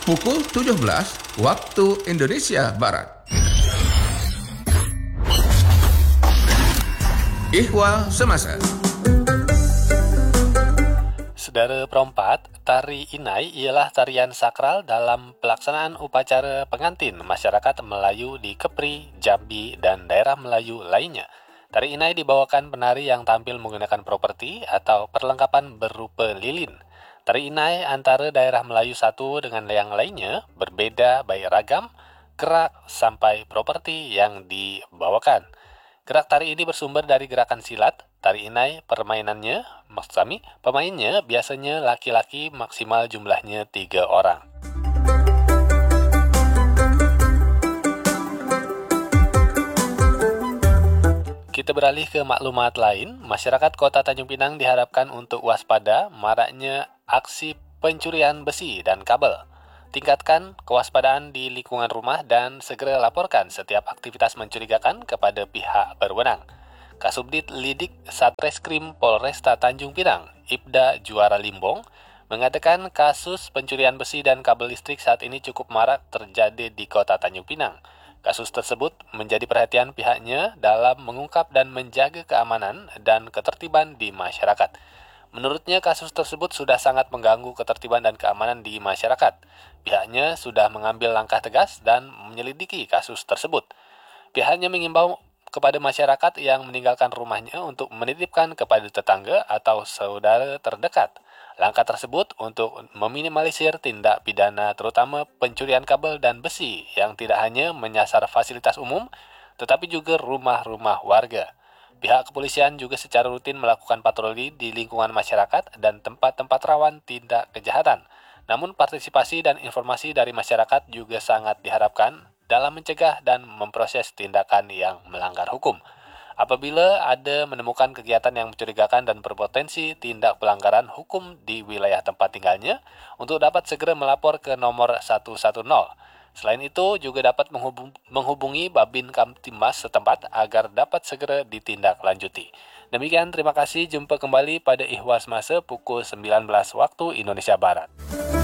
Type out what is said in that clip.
pukul 17 waktu Indonesia Barat. Ihwal Semasa. Saudara perempat, tari inai ialah tarian sakral dalam pelaksanaan upacara pengantin masyarakat Melayu di Kepri, Jambi, dan daerah Melayu lainnya. Tari inai dibawakan penari yang tampil menggunakan properti atau perlengkapan berupa lilin. Tari inai antara daerah Melayu satu dengan yang lainnya berbeda baik ragam, gerak, sampai properti yang dibawakan. Gerak tari ini bersumber dari gerakan silat. Tari inai pemainnya biasanya laki-laki, maksimal jumlahnya 3 orang. Kita beralih ke maklumat lain. Masyarakat Kota Tanjung Pinang diharapkan untuk waspada maraknya aksi pencurian besi dan kabel. Tingkatkan kewaspadaan di lingkungan rumah dan segera laporkan setiap aktivitas mencurigakan kepada pihak berwenang. Kasubdit Lidik Satreskrim Polresta Tanjung Pinang, Ibda Juara Limbong, mengatakan kasus pencurian besi dan kabel listrik saat ini cukup marak terjadi di Kota Tanjung Pinang. Kasus tersebut menjadi perhatian pihaknya dalam mengungkap dan menjaga keamanan dan ketertiban di masyarakat. Menurutnya, kasus tersebut sudah sangat mengganggu ketertiban dan keamanan di masyarakat. Pihaknya sudah mengambil langkah tegas dan menyelidiki kasus tersebut. Pihaknya mengimbau kepada masyarakat yang meninggalkan rumahnya untuk menitipkan kepada tetangga atau saudara terdekat. Langkah tersebut untuk meminimalisir tindak pidana terutama pencurian kabel dan besi yang tidak hanya menyasar fasilitas umum, tetapi juga rumah-rumah warga. Pihak kepolisian juga secara rutin melakukan patroli di lingkungan masyarakat dan tempat-tempat rawan tindak kejahatan. Namun partisipasi dan informasi dari masyarakat juga sangat diharapkan dalam mencegah dan memproses tindakan yang melanggar hukum. Apabila ada menemukan kegiatan yang mencurigakan dan berpotensi tindak pelanggaran hukum di wilayah tempat tinggalnya, untuk dapat segera melapor ke nomor 110. Selain itu, juga dapat menghubungi Babin Kamtimas setempat agar dapat segera ditindaklanjuti. Demikian, terima kasih. Jumpa kembali pada Ihwal Semasa pukul 19 waktu Indonesia Barat.